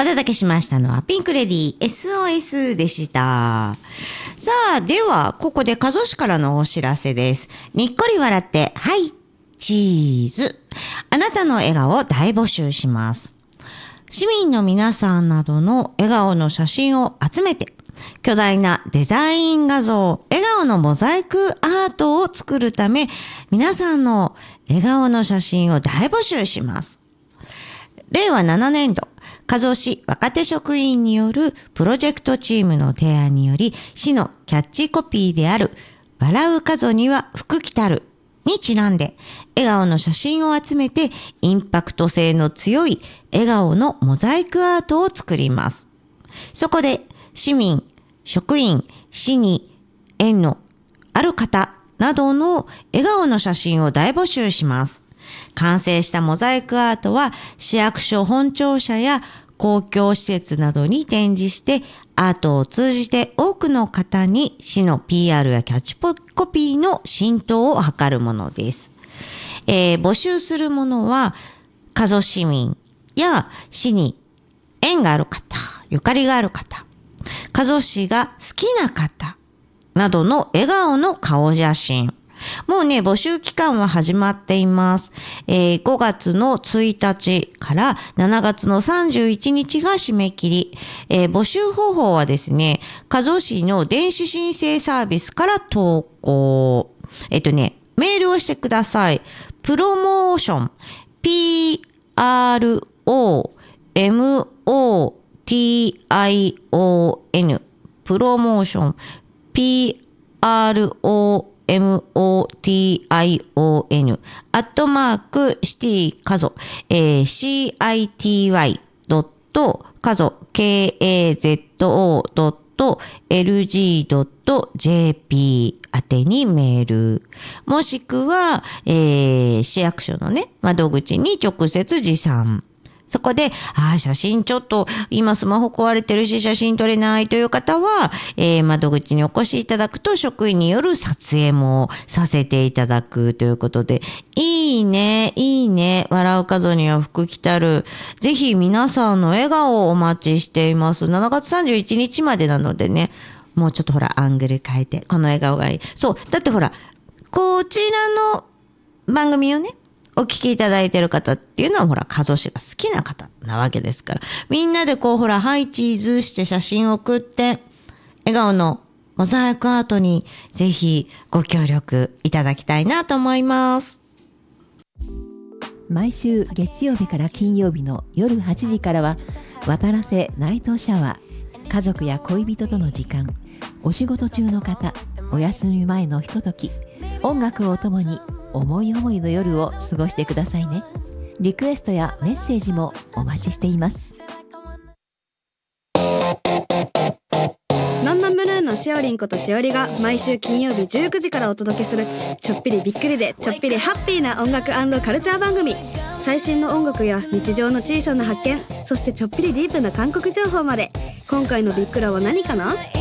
お届けしましたのはピンクレディー SOS でした。さあ、ではここで加須市からのお知らせです。にっこり笑ってはいチーズ。あなたの笑顔を大募集します。市民の皆さんなどの笑顔の写真を集めて、巨大なデザイン画像、笑顔のモザイクアートを作るため、皆さんの笑顔の写真を大募集します。令和7年度、加須市若手職員によるプロジェクトチームの提案により、市のキャッチコピーである、笑う加須には福来たるにちなんで、笑顔の写真を集めて、インパクト性の強い笑顔のモザイクアートを作ります。そこで、市民、職員、市に縁のある方などの笑顔の写真を大募集します。完成したモザイクアートは市役所本庁舎や公共施設などに展示してアートを通じて多くの方に市の PR やキャッチコピーの浸透を図るものです。募集するものは加須市民や市に縁がある方、ゆかりがある方、加須市が好きな方などの笑顔の顔写真。もうね、募集期間は始まっています。5月の1日から7月の31日が締め切り。募集方法はですね、加須市の電子申請サービスから投稿。メールをしてください。プロモーション、PROMOTION、プロモーション、PROMOTION、シティ加須、city.kazo.lg.jp 宛てにメール。もしくは、市役所のね、窓口に直接持参。そこで、写真ちょっと、今スマホ壊れてるし写真撮れないという方は、窓口にお越しいただくと職員による撮影もさせていただくということで、いいね、いいね、笑う加須には福来たる。ぜひ皆さんの笑顔をお待ちしています。7月31日までなのでね、もうちょっとほら、アングル変えて、この笑顔がいい。そう、だってほら、こちらの番組をね、お聞きいただいている方っていうのはほら、加須市が好きな方なわけですから、みんなでこうほら、ハイチーズして写真を送って、笑顔のモザイクアートにぜひご協力いただきたいなと思います。 毎週月曜日から金曜日の夜8時からは、渡良瀬ナイトシャワー、家族や恋人との時間、お仕事中の方、お休み前のひととき、音楽をお供に思い思いの夜を過ごしてくださいね。リクエストやメッセージもお待ちしています。 ノンノンブルーのしおりんことしおりが毎週金曜日19時からお届けするちょっぴりびっくりでちょっぴりハッピーな音楽&カルチャー番組。最新の音楽や日常の小さな発見、そしてちょっぴりディープな韓国情報まで。今回のびっくらは何かな？